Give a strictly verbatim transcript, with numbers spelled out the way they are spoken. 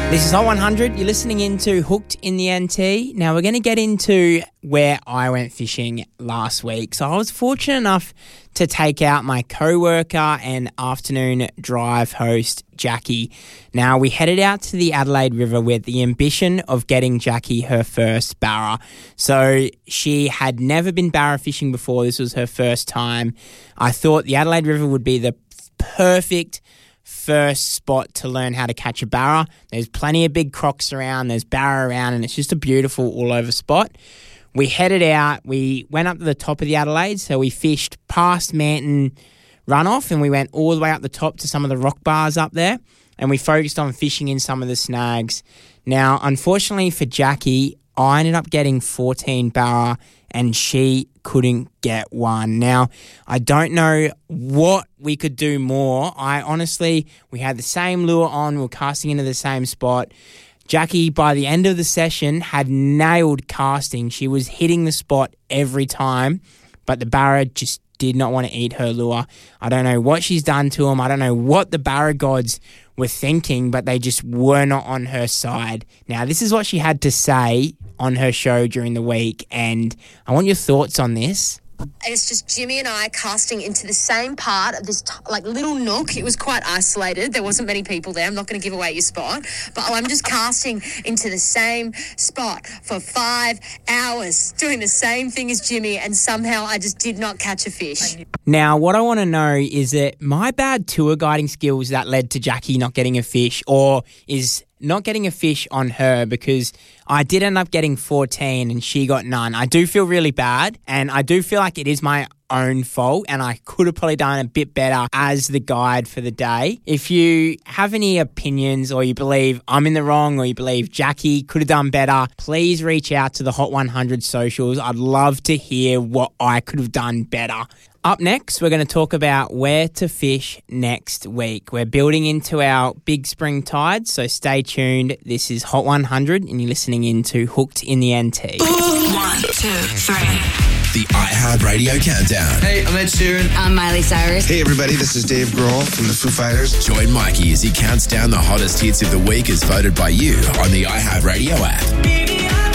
This is Hot one hundred. You're listening into Hooked in the N T. Now, we're going to get into where I went fishing last week. So I was fortunate enough to take out my co-worker and afternoon drive host, Jackie. Now, we headed out to the Adelaide River with the ambition of getting Jackie her first barra. So she had never been barra fishing before. This was her first time. I thought the Adelaide River would be the perfect first spot to learn how to catch a barra. There's plenty of big crocs around, there's barra around, and it's just a beautiful all-over spot. We headed out, we went up to the top of the Adelaide, so we fished past Manton Runoff, and we went all the way up the top to some of the rock bars up there, and we focused on fishing in some of the snags. Now, unfortunately for Jackie, I ended up getting fourteen barra, and she couldn't get one. Now, I don't know what we could do more. I honestly, we had the same lure on, we were casting into the same spot. Jackie, by the end of the session, had nailed casting. She was hitting the spot every time, but the barra just did not want to eat her lure. I don't know what she's done to them. I don't know what the barra gods were thinking, but they just were not on her side. Now, this is what she had to say on her show during the week, and I want your thoughts on this. It's just Jimmy and I casting into the same part of this, t- like, little nook. It was quite isolated. There wasn't many people there. I'm not going to give away your spot. But I'm just casting into the same spot for five hours, doing the same thing as Jimmy, and somehow I just did not catch a fish. Now, what I want to know is it my bad tour guiding skills that led to Jackie not getting a fish, or is not getting a fish on her? Because I did end up getting fourteen and she got none. I do feel really bad, and I do feel like it is my own fault, and I could have probably done a bit better as the guide for the day. If you have any opinions, or you believe I'm in the wrong, or you believe Jackie could have done better, please reach out to the Hot one hundred socials. I'd love to hear what I could have done better. Up next, we're going to talk about where to fish next week. We're building into our big spring tide, so stay tuned. This is Hot one hundred, and you're listening into Hooked in the N T. One, two, three. The iHeartRadio Countdown. Hey, I'm Ed Sheeran. I'm Miley Cyrus. Hey, everybody, this is Dave Grohl from the Foo Fighters. Join Mikey as he counts down the hottest hits of the week as voted by you on the iHeartRadio app.